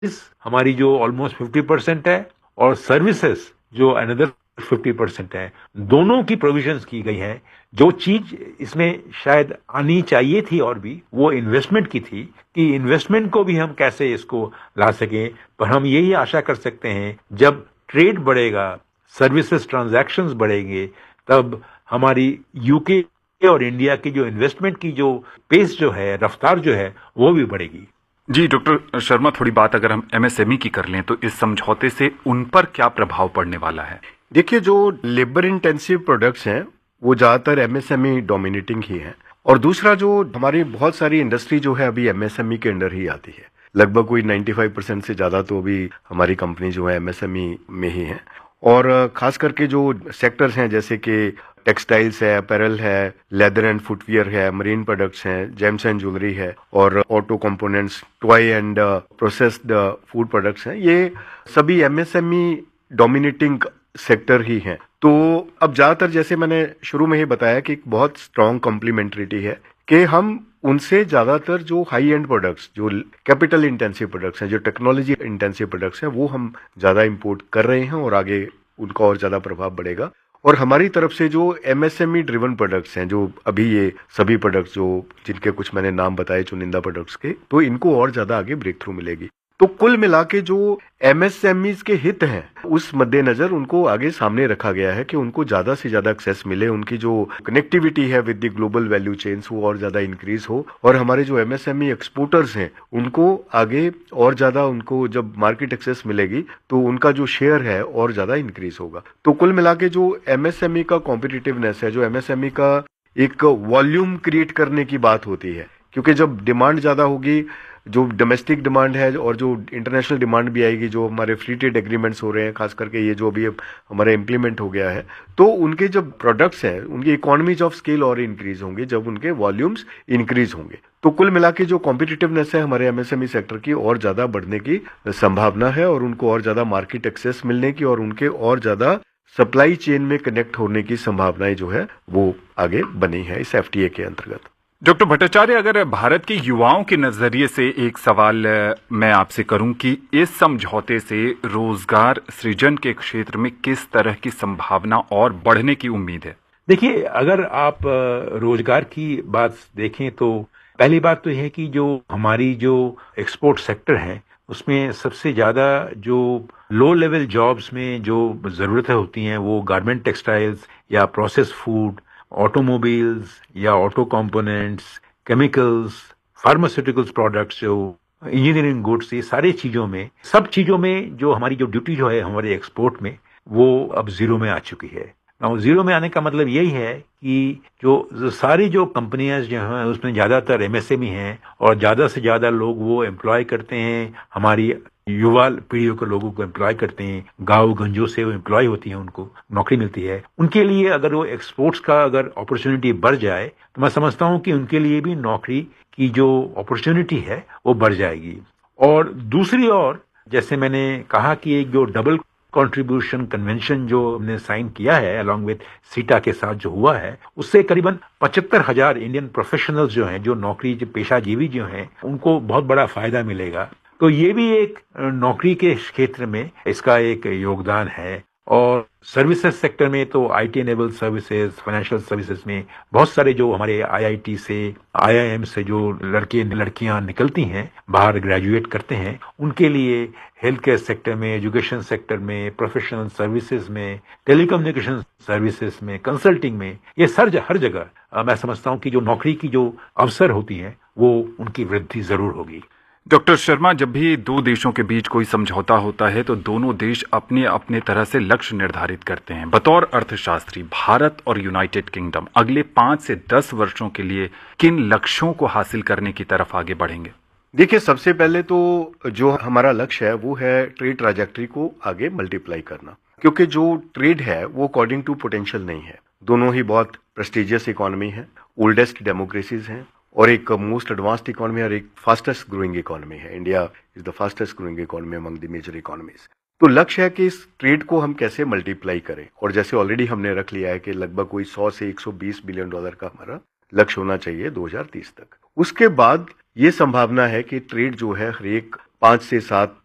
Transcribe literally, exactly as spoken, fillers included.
हमारी जो almost fifty percent है और सर्विसेज जो अनदर फिफ्टी परसेंट है, दोनों की प्रोविजंस की गई है। जो चीज इसमें शायद आनी चाहिए थी और भी, वो इन्वेस्टमेंट की थी कि इन्वेस्टमेंट को भी हम कैसे इसको ला सकें। पर हम यही आशा कर सकते हैं जब ट्रेड बढ़ेगा, सर्विसेज ट्रांजैक्शंस बढ़ेंगे, तब हमारी यूके और इंडिया की जो इन्वेस्टमेंट की जो पेस जो है, रफ्तार जो है, वो भी बढ़ेगी। जी डॉक्टर शर्मा, थोड़ी बात अगर हम एमएसएमई की कर लें तो इस समझौते से उन पर क्या प्रभाव पड़ने वाला है? देखिए, जो लेबर इंटेंसिव प्रोडक्ट्स हैं वो ज्यादातर एमएसएमई डोमिनेटिंग ही है, और दूसरा जो हमारी बहुत सारी इंडस्ट्री जो है अभी एमएसएमई के अंडर ही आती है। लगभग कोई पचानवे परसेंट से ज्यादा तो अभी हमारी कंपनी जो है एमएसएमई में ही है। और खास करके जो सेक्टर्स हैं जैसे कि टेक्सटाइल्स है, अपैरल है, लेदर एंड फुटवियर है, मरीन प्रोडक्ट्स हैं, जेम्स एंड ज्वेलरी है, और auto components, toy and processed food products हैं, ये सभी एमएसएमई डोमिनेटिंग सेक्टर ही हैं। तो अब ज्यादातर जैसे मैंने शुरू में ही बताया कि एक बहुत स्ट्रांग कॉम्प्लीमेंट्रिटी है कि हम उनसे ज्यादातर जो हाई एंड प्रोडक्ट्स, जो कैपिटल इंटेंसिव प्रोडक्ट्स हैं, जो टेक्नोलॉजी इंटेंसिव प्रोडक्ट्स हैं, वो हम ज्यादा इंपोर्ट कर रहे हैं और आगे उनका और ज्यादा प्रभाव बढ़ेगा। और हमारी तरफ से जो एमएसएमई ड्रिवन प्रोडक्ट्स हैं, जो अभी ये सभी प्रोडक्ट्स जो जिनके कुछ मैंने नाम बताए चुनिंदा प्रोडक्ट्स के, तो इनको और ज्यादा आगे ब्रेक थ्रू मिलेगी। तो कुल मिला के जो एमएसएमईज के हित हैं उस मद्देनजर उनको आगे सामने रखा गया है कि उनको ज्यादा से ज्यादा एक्सेस मिले, उनकी जो कनेक्टिविटी है with the global value chains वो और ज्यादा इंक्रीज हो, और हमारे जो एमएसएमई एक्सपोर्टर्स हैं उनको आगे और ज्यादा, उनको जब मार्केट एक्सेस मिलेगी तो उनका जो शेयर है और ज्यादा इंक्रीज होगा। तो कुल मिला के जो एमएसएमई का कॉम्पिटिटिवनेस है, जो एमएसएमई का एक वॉल्यूम क्रिएट करने की बात होती है, क्योंकि जब डिमांड ज्यादा होगी, जो डोमेस्टिक डिमांड है और जो इंटरनेशनल डिमांड भी आएगी, जो हमारे फ्री ट्रेड एग्रीमेंट्स हो रहे हैं, खास करके ये जो अभी हमारे इम्प्लीमेंट हो गया है, तो उनके जब प्रोडक्ट्स हैं उनकी इकोनॉमीज ऑफ स्केल और इंक्रीज होंगे जब उनके वॉल्यूम्स इंक्रीज होंगे। तो कुल मिला के जो कॉम्पिटिटिवनेस है हमारे एमएसएमई सेक्टर की और ज्यादा बढ़ने की संभावना है, और उनको और ज्यादा मार्केट एक्सेस मिलने की और उनके और ज्यादा सप्लाई चेन में कनेक्ट होने की संभावनाएं जो है वो आगे बनी है इस एफटीए के अंतर्गत। डॉक्टर भट्टाचार्य, अगर भारत के युवाओं के नजरिए से एक सवाल मैं आपसे करूं कि इस समझौते से रोजगार सृजन के क्षेत्र में किस तरह की संभावना और बढ़ने की उम्मीद है? देखिए, अगर आप रोजगार की बात देखें तो पहली बात तो यह है कि जो हमारी जो एक्सपोर्ट सेक्टर है उसमें सबसे ज्यादा जो लो लेवल जॉब्स में जो जरूरतें होती हैं वो गारमेंट टेक्सटाइल्स या प्रोसेस फूड, ऑटोमोबाइल्स या auto components, chemicals, pharmaceuticals products, जो इंजीनियरिंग गुड्स, ये सारी चीजों में, सब चीजों में जो हमारी जो ड्यूटी जो है हमारे एक्सपोर्ट में, वो अब जीरो में आ चुकी है। नाउ जीरो में आने का मतलब यही है कि जो, जो सारी जो कंपनियां जो हैं उसमें ज्यादातर एमएसएमई हैं और ज्यादा से ज्यादा लोग वो एम्प्लॉय करते हैं, हमारी युवा पीढ़ियों के लोगों को एम्प्लॉय करते हैं, गांव गंजों से वो एम्प्लॉय होती हैं, उनको नौकरी मिलती है। उनके लिए अगर वो एक्सपोर्ट्स का अगर अपॉर्चुनिटी बढ़ जाए तो मैं समझता हूं कि उनके लिए भी नौकरी की जो अपॉर्चुनिटी है वो बढ़ जाएगी। और दूसरी ओर, जैसे मैंने कहा कि एक जो डबल कंट्रीब्यूशन कन्वेंशन जो हमने साइन किया है अलॉन्ग विद सीटा के साथ जो हुआ है, उससे करीबन पचहत्तर हजार इंडियन प्रोफेशनल्स जो हैं, जो नौकरी जो पेशाजीवी जो हैं, उनको बहुत बड़ा फायदा मिलेगा। तो ये भी एक नौकरी के क्षेत्र में इसका एक योगदान है। और सर्विसेज सेक्टर में तो IT enable services, financial services में बहुत सारे जो हमारे आईआईटी से, आईआईएम से जो लड़के लड़कियां निकलती हैं, बाहर ग्रेजुएट करते हैं, उनके लिए हेल्थ केयर सेक्टर में, एजुकेशन सेक्टर में, प्रोफेशनल सर्विसेज में, टेलीकम्युनिकेशन सर्विसेज में, कंसल्टिंग में, ये सर हर जगह मैं समझता हूं कि जो नौकरी की जो अवसर होती हैं वो उनकी वृद्धि जरूर होगी। डॉक्टर शर्मा, जब भी दो देशों के बीच कोई समझौता होता है तो दोनों देश अपने अपने तरह से लक्ष्य निर्धारित करते हैं। बतौर अर्थशास्त्री, भारत और यूनाइटेड किंगडम अगले पांच से दस वर्षों के लिए किन लक्ष्यों को हासिल करने की तरफ आगे बढ़ेंगे? देखिए, सबसे पहले तो जो हमारा लक्ष्य है वो है ट्रेड ट्रैजेक्टरी को आगे मल्टीप्लाई करना, क्योंकि जो ट्रेड है वो अकॉर्डिंग टू पोटेंशियल नहीं है। दोनों ही बहुत प्रेस्टिजियस इकोनॉमी है, ओल्डेस्ट डेमोक्रेसीज हैं, और एक मोस्ट एडवांस्ड इकोनॉमी और एक फास्टेस्ट ग्रोइंग इकोनॉमी है। India is the fastest growing economy among the major economies. तो लक्ष्य है कि इस ट्रेड को हम कैसे मल्टीप्लाई करें, और जैसे ऑलरेडी हमने रख लिया है कि लगभग कोई सौ से एक सौ बीस बिलियन डॉलर का हमारा लक्ष्य होना चाहिए दो हज़ार तीस तक। उसके बाद ये संभावना है कि ट्रेड जो है हर एक पांच से सात